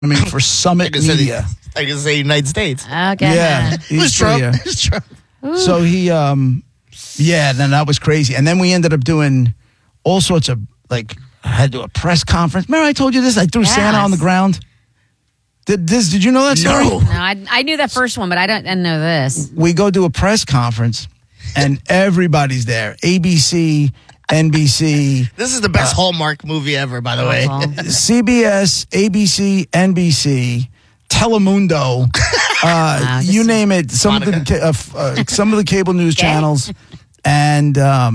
I mean, for Summit Media. I can say United States. Okay. Yeah. It was Trump. It was Trump. So he, then that was crazy. And then we ended up doing all sorts of, like, I had to do a press conference. Remember I told you this? I threw Santa on the ground. Did you know that story? No, I knew that first one, but I didn't know this. We go do a press conference, and everybody's there. ABC, NBC. This is the best Hallmark movie ever, by the way. CBS, ABC, NBC, Telemundo, you name it. Some of the cable news channels, and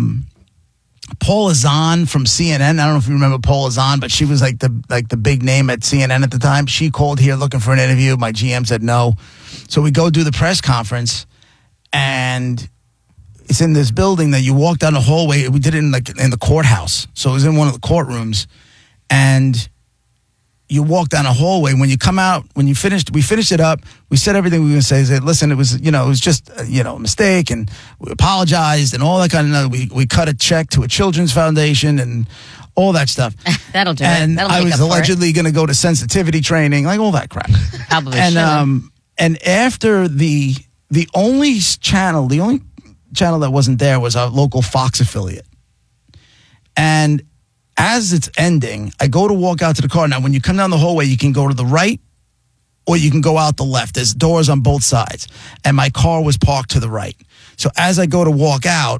Paula Zahn from CNN. I don't know if you remember Paula Zahn, but she was like the big name at CNN at the time. She called here looking for an interview. My GM said no, so we go do the press conference, and it's in this building that you walk down the hallway. We did it in the courthouse, so it was in one of the courtrooms, and you walk down a hallway. When you come out, we finished it up. We said everything we were going to say. Said, listen, it was just a mistake, and we apologized and all that kind of. We cut a check to a children's foundation and all that stuff. That'll do and it. That'll I make was up for allegedly going to go to sensitivity training, like all that crap. Probably and after the only channel that wasn't there was our local Fox affiliate, and as it's ending, I go to walk out to the car. Now, when you come down the hallway, you can go to the right or you can go out the left. There's doors on both sides. And my car was parked to the right. So as I go to walk out,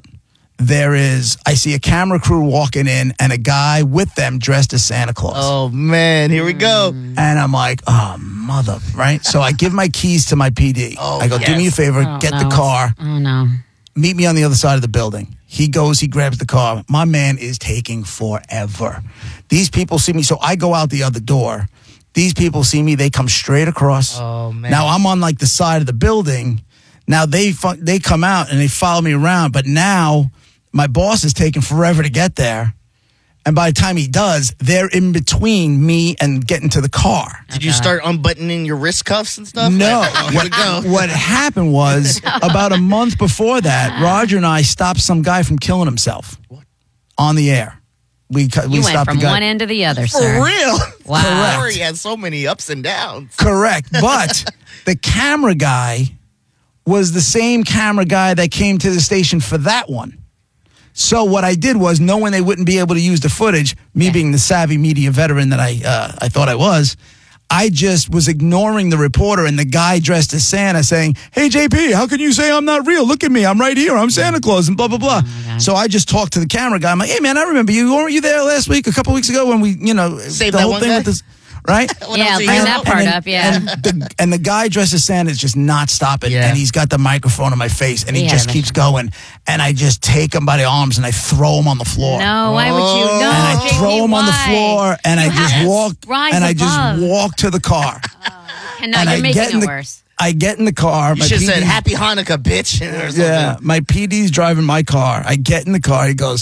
I see a camera crew walking in and a guy with them dressed as Santa Claus. Oh, man. Here we go. And I'm like, oh, mother, right? So I give my keys to my PD. I go, do me a favor, get the car. Oh, no. Meet me on the other side of the building. He goes, he grabs the car. My man is taking forever. These people see me, so I go out the other door. These people see me, they come straight across. Oh, man. Now I'm on like the side of the building. Now they come out and they follow me around, but now my boss is taking forever to get there. And by the time he does, they're in between me and getting to the car. Did you start unbuttoning your wrist cuffs and stuff? No. Like, what happened was, about a month before that, Roger and I stopped some guy from killing himself on the air. We went stopped from the guy. one end to the other, For sir. real? Wow. Correct. He had so many ups and downs. Correct. But the camera guy was the same camera guy that came to the station for that one. So what I did was, knowing they wouldn't be able to use the footage, me being the savvy media veteran that I thought I was, I just was ignoring the reporter and the guy dressed as Santa saying, hey, JP, how can you say I'm not real? Look at me. I'm right here. I'm Santa Claus and blah, blah, blah. So I just talked to the camera guy. I'm like, hey, man, I remember you. Weren't you there a couple weeks ago when we, Saved the that whole one thing guy? with this, right? Yeah, bring that part up, yeah. And the guy dressed as Santa is just not stopping. Yeah. And he's got the microphone in my face and he Yeah, just man. keeps going. And I just take him by the arms and I throw him on the floor. No, why would you? No, And I JP, throw him on the why? floor and I just walk rise and I above. just walk to the car. And now And you're I making get in it the- worse. I get in the car. You should have said, Happy Hanukkah, bitch. Or something. Yeah, my PD's driving my car. I get in the car. He goes,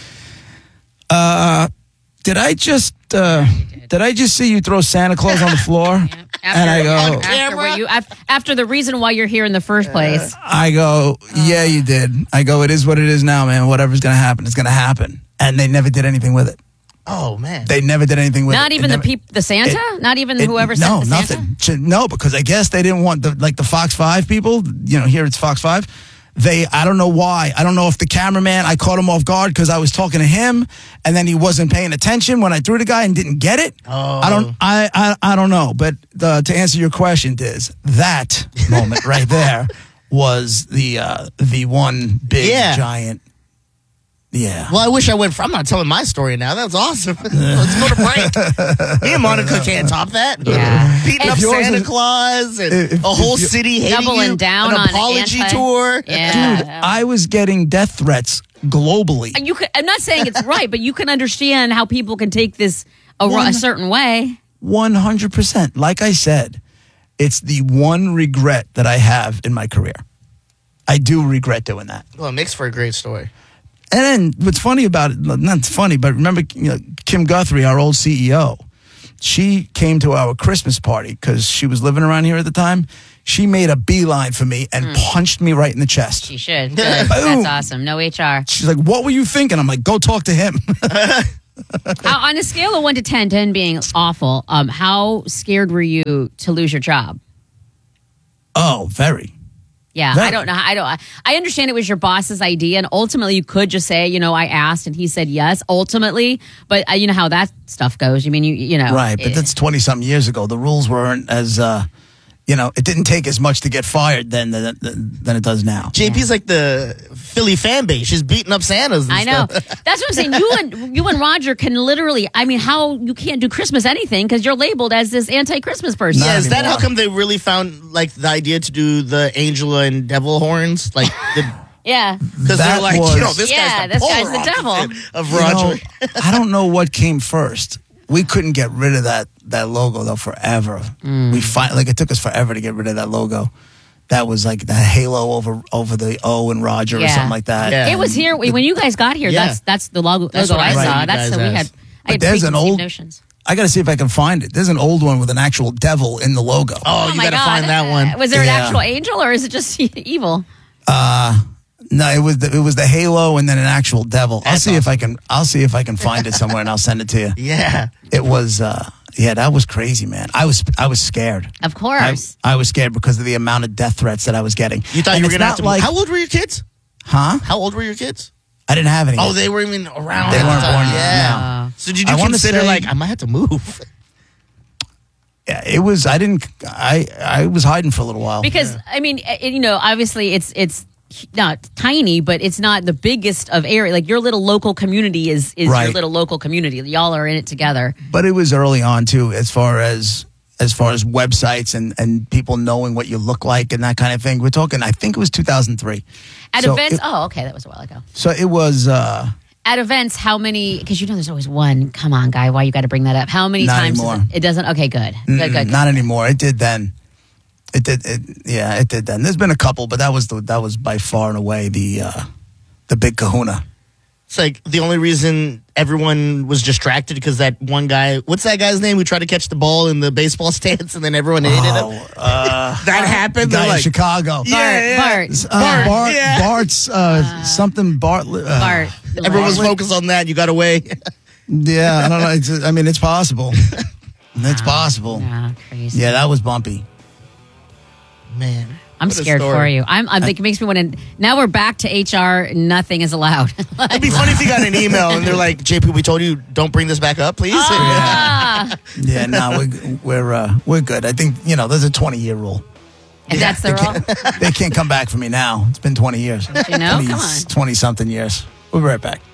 did I just see you throw Santa Claus on the floor? And I go, After the reason why you're here in the first place. yeah, you did. I go, it is what it is now, man. Whatever's going to happen is going to happen. And they never did anything with it. Oh, man. They never did anything with it. Not even the Santa? Not even whoever sent the Santa? No, nothing. No, because I guess they didn't want the Fox 5 people. Here it's Fox 5. I don't know why. I don't know if the cameraman, I caught him off guard because I was talking to him and then he wasn't paying attention when I threw the guy and didn't get it. Oh. I don't know. But to answer your question, Diz, that moment right there was the one big giant. Yeah. Well, I wish I went. I'm not telling my story now. That was awesome. Let's go to break. Me and Monica can't top that. Yeah. Beating up Santa Claus and a whole city hating doubling you. down an on apology tour. Yeah. Dude, I was getting death threats globally. I'm not saying it's right, but you can understand how people can take this a certain way. 100%. Like I said, it's the one regret that I have in my career. I do regret doing that. Well, it makes for a great story. And then what's funny about it, not funny, but remember Kim Guthrie, our old CEO, she came to our Christmas party because she was living around here at the time. She made a beeline for me and punched me right in the chest. She should. Good. That's awesome. No HR. She's like, what were you thinking? I'm like, go talk to him. On a scale of 1 to 10, 10 being awful, how scared were you to lose your job? Oh, very. Yeah, Very. I don't know. I understand it was your boss's idea, and ultimately you could just say, I asked, and he said yes. Ultimately, but you know how that stuff goes. I mean, you know, Right, but that's 20-something years ago. The rules weren't as, it didn't take as much to get fired than it does now. JP's like the Philly fan base. She's beating up Santas. And I know. stuff. That's what I'm saying. You and Roger can literally. I mean, how you can't do Christmas anything because you're labeled as this anti-Christmas person. Not Yeah, is that anymore. how come they really found like the idea to do the Angela and Devil horns? Like, Yeah. because That they're like, was- this Yeah, guy's the this guy's polar the devil. opposite of Roger. I don't know what came first. We couldn't get rid of that logo though forever. We it took us forever to get rid of that logo. That was like the halo over the O and Roger or Yeah. something like that. Yeah. It was here when you guys got here. Yeah. That's the logo That's I what I saw. read you That's guys so we as. had. I had there's an preconceived old- notions. I got to see if I can find it. There's an old one with an actual devil in the logo. Oh, you my gotta God. find that one. Was there an Yeah. actual angel or is it just evil? No, it was the halo and then an actual devil. I'll That's see if I can find it somewhere and I'll send it to you. Yeah. It was that was crazy, man. I was scared. Of course. I was scared because of the amount of death threats that I was getting. You thought And you were it's gonna have not to. like, How old were your kids? huh? How old were your kids? I didn't have any. Oh, they were even around. They at the weren't time. born yet, Yeah. no. So did I you wanna consider say- like I might have to move? Yeah, it was. I didn't. I was hiding for a little while. Because I mean, obviously it's not tiny, but it's not the biggest of area. Like your little local community is your Right. little local community. Y'all are in it together. But it was early on too, as far as websites and people knowing what you look like and that kind of thing. We're talking. I think it was 2003. At So events, it- okay, that was a while ago. So it was. At events, how many? Because there's always one. Come on, guy, why you got to bring that up? How many Not times? anymore. It doesn't. Okay, good. Good. Not anymore. It did then. It did. It did then. There's been a couple, but that was by far and away the big kahuna. It's like the only reason everyone was distracted because that one guy. What's that guy's name who tried to catch the ball in the baseball stance and then everyone hated him? That happened. Guy They're in like, Chicago. Bart. Bart, yeah. Bart's something Bartlett. Bart. everyone was Bart. focused on that. You got away. Yeah, I don't know. It's possible. It's possible. Yeah, crazy. Yeah, that was bumpy. Man, I'm what a scared story. for you. I'm like, it makes me want to. Now we're back to HR. Nothing is allowed. It'd be funny if you got an email and they're like, "JP, we told you don't bring this back up, please." Ah, Yeah, no, we're good. I think there's a 20-year rule. and that's the rule. They can't come back for me now. It's been 20 years. You know, come on. 20 something years. We'll be right back.